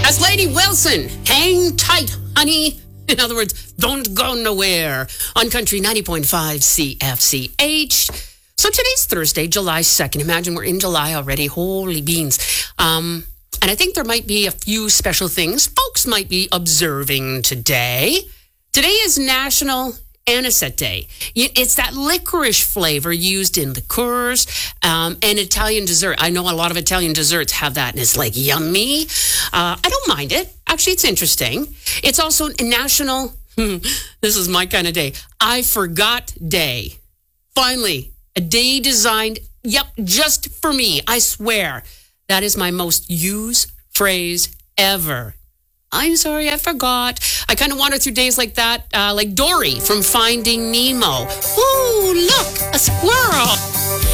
As Lady Wilson, hang tight, honey. In other words, don't go nowhere. On Country 90.5 CFCH. So today's Thursday, July 2nd. Imagine we're in July already. Holy beans. And I think there might be a few special things folks might be observing today. Today is National Anisette Day. It's that licorice flavor used in liqueurs and Italian dessert. I know a lot of Italian desserts have that, and it's like yummy. I don't mind it. Actually, it's interesting. It's also National, this is my kind of day, I Forgot Day. Finally, a day designed, just for me. I swear, that is my most used phrase ever. I'm sorry, I forgot. I kind of wander through days like that, like Dory from Finding Nemo. Ooh, look, a squirrel.